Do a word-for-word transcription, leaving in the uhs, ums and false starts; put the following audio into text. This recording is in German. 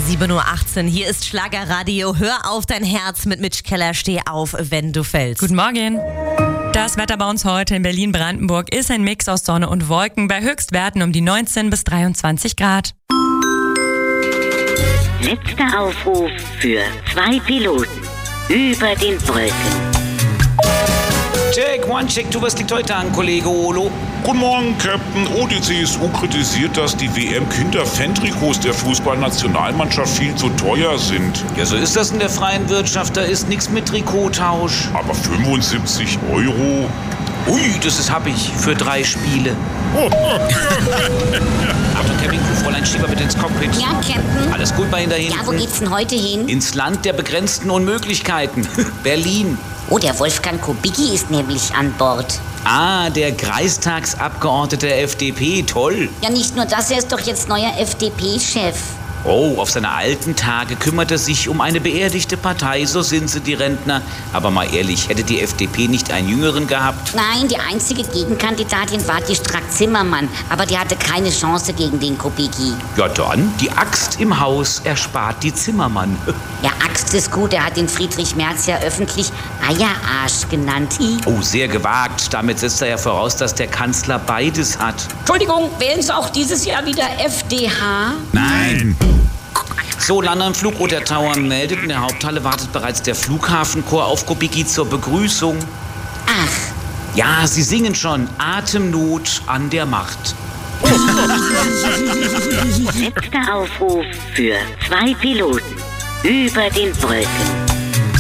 sieben Uhr achtzehn, hier ist Schlagerradio. Hör auf dein Herz mit Mitch Keller, steh auf, wenn du fällst. Guten Morgen. Das Wetter bei uns heute in Berlin-Brandenburg ist ein Mix aus Sonne und Wolken bei Höchstwerten um die neunzehn bis dreiundzwanzig Grad. Letzter Aufruf für zwei Piloten über den Wolken. Check, one, check, two, was liegt heute an, Kollege Olo? Guten Morgen, Captain. Oh, die C S U kritisiert, dass die W M-Kinder-Fan-Trikots der Fußballnationalmannschaft viel zu teuer sind. Ja, so ist das in der freien Wirtschaft, da ist nichts mit Trikottausch. Aber fünfundsiebzig Euro? Ui, das ist hab ich für drei Spiele. Achtung, Cabincrew, Fräulein Schieber bitte ins Cockpit. Ja, Captain. Alles gut bei Ihnen da hinten? Ja, wo geht's denn heute hin? Ins Land der begrenzten Unmöglichkeiten. Berlin. Oh, der Wolfgang Kubicki ist nämlich an Bord. Ah, der Kreistagsabgeordnete der F D P, toll. Ja, nicht nur das, er ist doch jetzt neuer F D P-Chef. Oh, auf seine alten Tage kümmert er sich um eine beerdigte Partei, so sind sie, die Rentner. Aber mal ehrlich, hätte die F D P nicht einen Jüngeren gehabt? Nein, die einzige Gegenkandidatin war die Strack-Zimmermann, aber die hatte keine Chance gegen den Kubicki. Ja dann, die Axt im Haus erspart die Zimmermann. Ja, Axt ist gut, er hat den Friedrich Merz ja öffentlich Eierarsch genannt. Oh, sehr gewagt. Damit setzt er ja voraus, dass der Kanzler beides hat. Entschuldigung, wählen Sie auch dieses Jahr wieder F D H? Nein. So, Lande am Flugroter Tower meldet. In der Haupthalle wartet bereits der Flughafenchor auf Kubicki zur Begrüßung. Ach. Ja, sie singen schon. Atemnot an der Macht. Letzter Aufruf für zwei Piloten über den Wolken.